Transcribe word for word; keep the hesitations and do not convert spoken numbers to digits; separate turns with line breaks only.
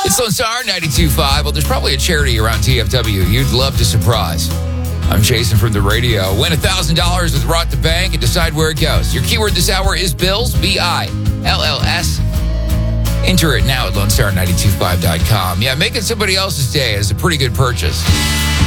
It's Lone Star ninety-two point five. Well, there's probably a charity around T F W you'd love to surprise. I'm Jason from the radio. Win one thousand dollars with Rock the Bank and decide where it goes. Your keyword this hour is bills, B I L L S. Enter it now at lone star nine two five dot com. Yeah, making somebody else's day is a pretty good purchase.